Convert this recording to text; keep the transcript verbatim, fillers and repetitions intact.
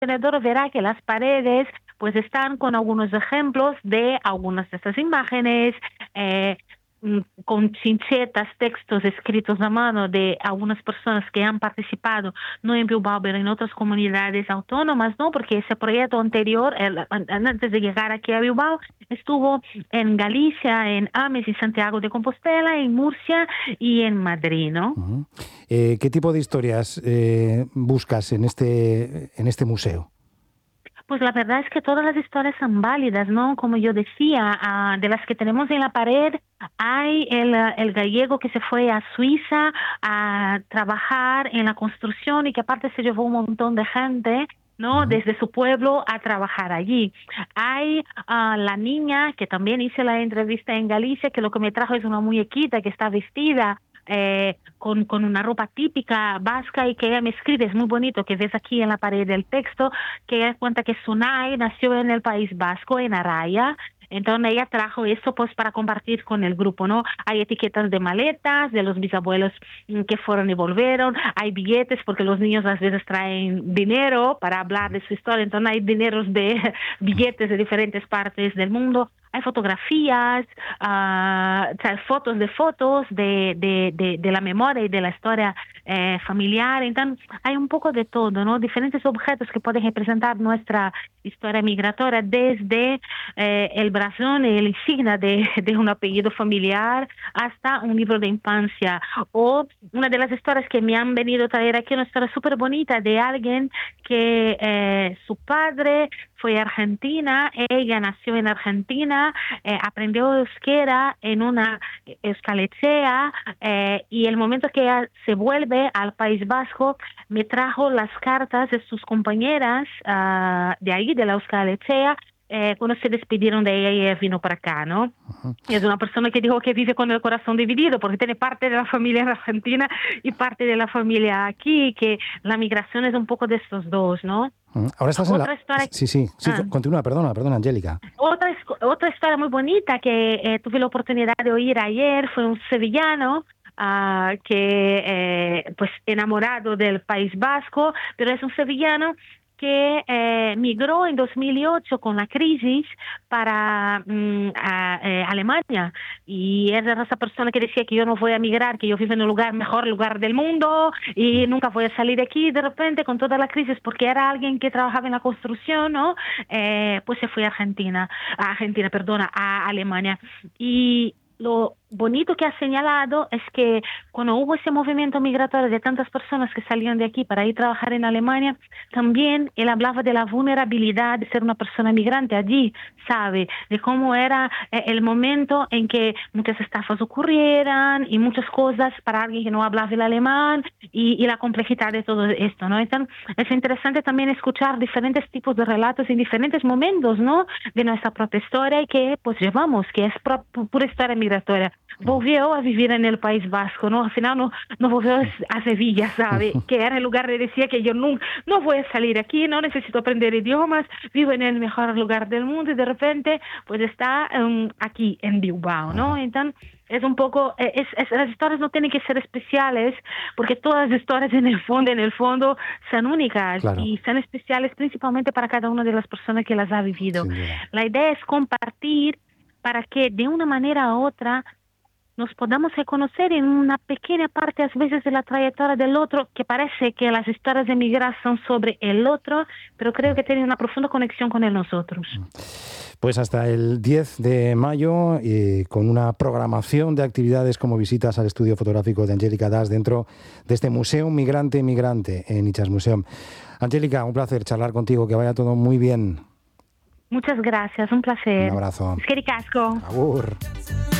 contenedor verá que las paredes pues están con algunos ejemplos de algunas de estas imágenes, eh, con chinchetas, textos escritos a mano de algunas personas que han participado, no en Bilbao, pero en otras comunidades autónomas, ¿no? Porque ese proyecto anterior, el, antes de llegar aquí a Bilbao, estuvo en Galicia, en Ames y Santiago de Compostela, en Murcia y en Madrid, ¿no? Uh-huh. Eh, ¿Qué tipo de historias eh, buscas en este, en este museo? Pues la verdad es que todas las historias son válidas, ¿no? Como yo decía, uh, de las que tenemos en la pared, hay el, el gallego que se fue a Suiza a trabajar en la construcción y que aparte se llevó un montón de gente, ¿no? Desde su pueblo a trabajar allí. Hay uh, la niña, que también hice la entrevista en Galicia, que lo que me trajo es una muñequita que está vestida Eh, con, con una ropa típica vasca y que ella me escribe, es muy bonito, que ves aquí en la pared del texto, que ella cuenta que Sunay nació en el País Vasco, en Araya. Entonces ella trajo eso pues para compartir con el grupo, ¿no? Hay etiquetas de maletas de los bisabuelos que fueron y volvieron, hay billetes porque los niños a veces traen dinero para hablar de su historia, entonces hay dineros de billetes de diferentes partes del mundo. Hay fotografías, uh, o sea, fotos de fotos de, de, de, de la memoria y de la historia eh, familiar. Entonces, hay un poco de todo, ¿no? Diferentes objetos que pueden representar nuestra historia migratoria, desde eh, el blasón, el insignia de, de un apellido familiar, hasta un libro de infancia. O una de las historias que me han venido a traer aquí, una historia súper bonita de alguien que eh, su padre fue a Argentina, ella nació en Argentina, eh, aprendió euskera en una euskalechea eh, y el momento que ella se vuelve al País Vasco me trajo las cartas de sus compañeras uh, de ahí, de la euskalechea, eh, cuando se despidieron de ella y ella vino para acá, ¿no? Uh-huh. Y es una persona que dijo que vive con el corazón dividido porque tiene parte de la familia en Argentina y parte de la familia aquí, que la migración es un poco de estos dos, ¿no? Ahora estás otra en la... Historia... Sí, sí, sí, ah. continúa, perdona, perdona, Angélica. Otra, otra historia muy bonita que eh, tuve la oportunidad de oír ayer fue un sevillano uh, que, eh, pues, enamorado del País Vasco, pero es un sevillano que eh, migró en dos mil ocho con la crisis para um, a, eh, Alemania, y es esa persona que decía que yo no voy a migrar, que yo vivo en el lugar mejor lugar del mundo y nunca voy a salir de aquí. De repente, con toda la crisis, porque era alguien que trabajaba en la construcción, ¿no? Eh, pues se fue a Argentina, a Argentina, perdona, a Alemania. Y lo bonito que ha señalado es que cuando hubo ese movimiento migratorio de tantas personas que salían de aquí para ir a trabajar en Alemania, también él hablaba de la vulnerabilidad de ser una persona migrante allí, sabe, de cómo era eh, el momento en que muchas estafas ocurrieran y muchas cosas para alguien que no hablaba el alemán y, y la complejidad de todo esto, ¿no? Entonces, es interesante también escuchar diferentes tipos de relatos en diferentes momentos, ¿no? De nuestra propia historia y que pues llevamos, que es pura, pura historia migratoria. Volvió a vivir en el País Vasco, ¿no? Al final no, no volvió a Sevilla, ¿sabe? Que era el lugar de decía que yo no, no voy a salir aquí, no necesito aprender idiomas, vivo en el mejor lugar del mundo y de repente pues está um, aquí en Bilbao, ¿no? Entonces es un poco, es, es, las historias no tienen que ser especiales porque todas las historias en el fondo, en el fondo son únicas, claro, y son especiales principalmente para cada una de las personas que las ha vivido. La idea es compartir para que de una manera u otra nos podamos reconocer en una pequeña parte a veces de la trayectoria del otro, que parece que las historias de migrar son sobre el otro, pero creo que tienen una profunda conexión con el nosotros. Pues hasta el diez de mayo, eh, con una programación de actividades como visitas al estudio fotográfico de Angélica Das dentro de este Museo Migrante Migrante en Itxasmuseum. Angélica, un placer charlar contigo, que vaya todo muy bien. Muchas gracias, un placer. Un abrazo. Eskerrik asko. Agur.